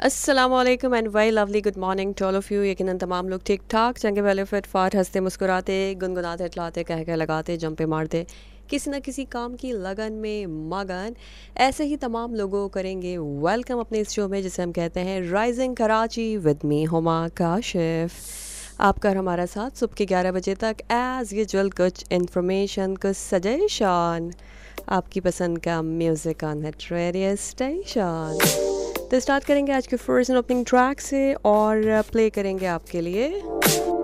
अस्सलामुअलैकुम and very lovely good morning to all of you. यकीनन तमाम लोग ठीक ठाक, चंगे वाले फिट फाट, हंसते मुस्कुराते, गुनगुनाते, इतलाते, कह कह लगाते, जंपे मारते, किसी न किसी काम की लगन में मगन। ऐसे ही तमाम लोगों को करेंगे वेलकम अपने इस शो में जिसे हम कहते हैं rising Karachi with me Huma Kashif. आपका और हमारा साथ सुबह के 11 बजे तक एज़ यूजुअल कुछ इन्फॉर्मेशन, कुछ सजेशन, आपकी पसंद का music on hit radio station. तो स्टार्ट करेंगे आज के फर्स्ट ओपनिंग ट्रैक से और प्ले करेंगे आपके लिए